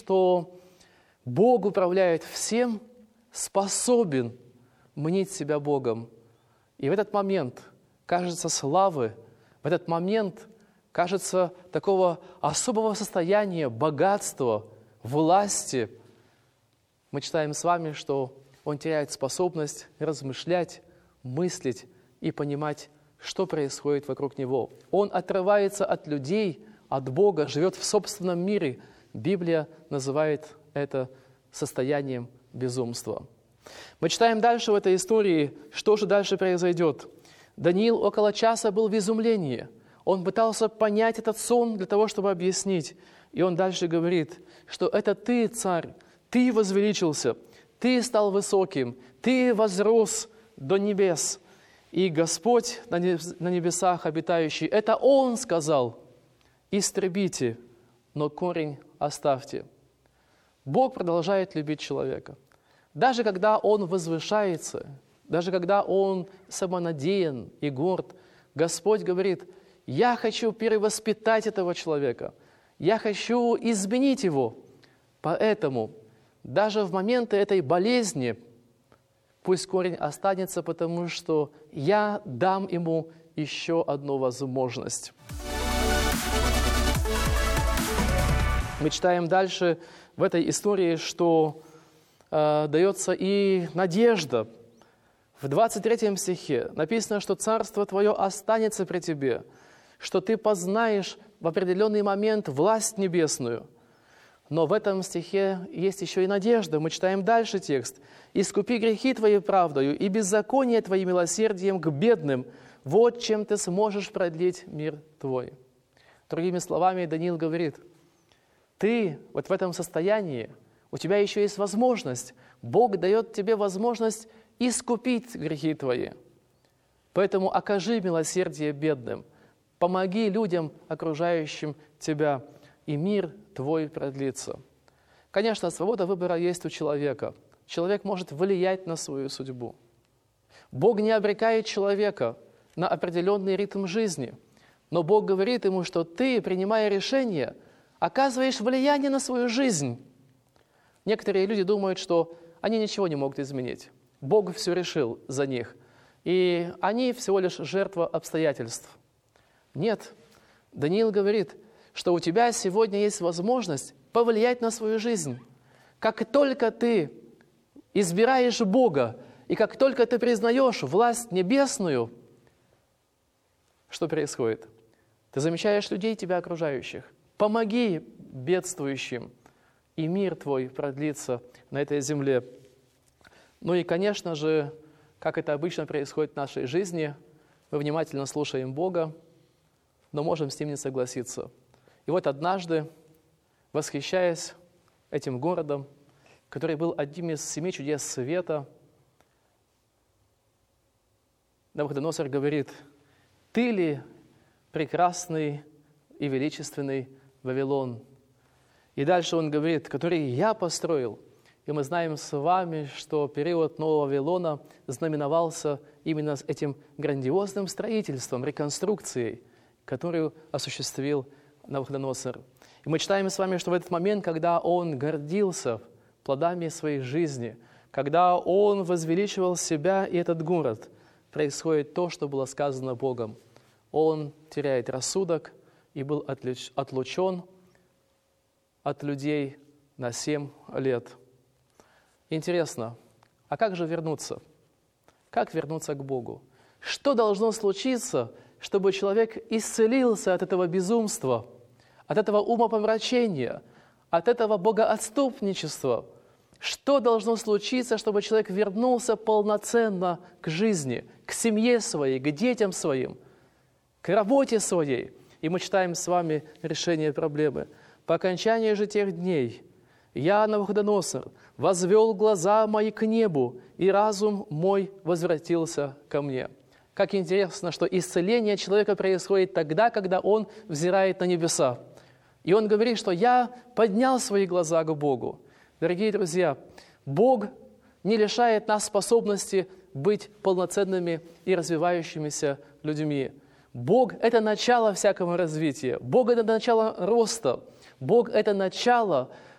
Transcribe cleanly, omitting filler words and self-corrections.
что Бог управляет всем, способен мнить себя Богом. И в этот момент, кажется, славы, в этот момент, кажется, такого особого состояния, богатства, власти, мы читаем с вами, что он теряет способность размышлять, мыслить и понимать, что происходит вокруг него. Он отрывается от людей, от Бога, живет в собственном мире. Библия называет это состоянием безумства. Мы читаем дальше в этой истории, что же дальше произойдет. Даниил около часа был в изумлении. Он пытался понять этот сон для того, чтобы объяснить. И он дальше говорит, что это ты, царь, ты возвеличился, ты стал высоким, ты возрос до небес. И Господь на небесах обитающий, это Он сказал, истребите, но корень оставьте. Бог продолжает любить человека. Даже когда он возвышается, даже когда он самонадеян и горд, Господь говорит, я хочу перевоспитать этого человека, я хочу изменить его. Поэтому даже в моменты этой болезни пусть корень останется, потому что я дам ему еще одну возможность. Мы читаем дальше в этой истории, что дается и надежда. В 23 стихе написано, что царство твое останется при тебе, что ты познаешь в определенный момент власть небесную. Но в этом стихе есть еще и надежда. Мы читаем дальше текст. «Искупи грехи твои правдою, и беззаконие твои милосердием к бедным. Вот чем ты сможешь продлить мир твой». Другими словами, Даниил говорит, ты вот в этом состоянии, у тебя еще есть возможность. Бог дает тебе возможность искупить грехи твои. Поэтому окажи милосердие бедным. Помоги людям, окружающим тебя, и мир твой продлится. Конечно, свобода выбора есть у человека. Человек может влиять на свою судьбу. Бог не обрекает человека на определенный ритм жизни, но Бог говорит ему, что ты, принимая решение, оказываешь влияние на свою жизнь. Некоторые люди думают, что они ничего не могут изменить. Бог все решил за них, и они всего лишь жертва обстоятельств. Нет, Даниил говорит, что у тебя сегодня есть возможность повлиять на свою жизнь. Как только ты избираешь Бога, и как только ты признаешь власть небесную, что происходит? Ты замечаешь людей, тебя окружающих. Помоги бедствующим, и мир твой продлится на этой земле. Ну и, конечно же, как это обычно происходит в нашей жизни, мы внимательно слушаем Бога, но можем с Ним не согласиться. И вот однажды, восхищаясь этим городом, который был одним из 7 чудес света, Навуходоносор говорит, «Ты ли прекрасный и величественный Вавилон?» И дальше он говорит, «Который я построил». И мы знаем с вами, что период Нового Вавилона знаменовался именно с этим грандиозным строительством, реконструкцией, которую осуществил Навуходоносор. И мы читаем с вами, что в этот момент, когда он гордился плодами своей жизни, когда он возвеличивал себя и этот город, происходит то, что было сказано Богом. Он теряет рассудок и был отлучен от людей на 7 лет. Интересно, а как же вернуться? Как вернуться к Богу? Что должно случиться, чтобы человек исцелился от этого безумства, от этого умопомрачения, от этого богоотступничества? Что должно случиться, чтобы человек вернулся полноценно к жизни, к семье своей, к детям своим, к работе своей? И мы читаем с вами решение проблемы. «По окончании же тех дней я, Навуходоносор, возвел глаза мои к небу, и разум мой возвратился ко мне». Как интересно, что исцеление человека происходит тогда, когда он взирает на небеса. И он говорит, что я поднял свои глаза к Богу. Дорогие друзья, Бог не лишает нас способности быть полноценными и развивающимися людьми. Бог – это начало всякого развития. Бог – это начало роста. Бог – это начало